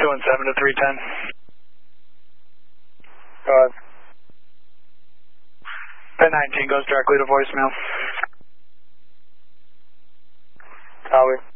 217 to 310. Go ahead. Pin 19 goes directly to voicemail. Copy.